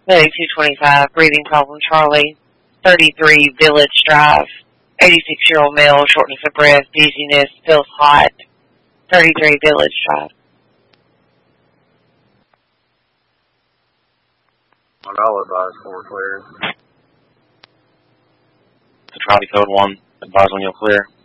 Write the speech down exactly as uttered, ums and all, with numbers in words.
thirty-two twenty-five, breathing problem, Charlie. thirty-three, Village Drive. eighty-six-year-old male, shortness of breath, dizziness, feels hot. thirty-three, Village Drive. I'll advise for clear. So Charlie code one, advise when you'll clear.